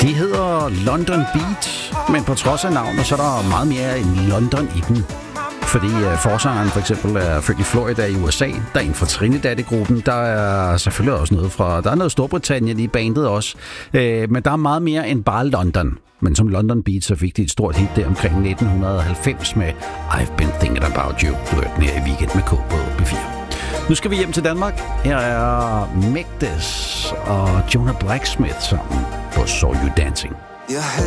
De hedder London Beat, men på trods af navnet, så er der meget mere end London i dem. Fordi forsangeren for eksempel er født i Florida i USA. Der er en fra Trinidad i gruppen. Der er selvfølgelig også noget fra... Der er noget Storbritannien i bandet også. Men der er meget mere end bare London. Men som London Beat, så fik de et stort hit der omkring 1990 med I've Been Thinking About You. Du hørte den her i Weekend med K på B4. Nu skal vi hjem til Danmark. Her er Mægdes og Jonah Blacksmith sammen på Saw You Dancing.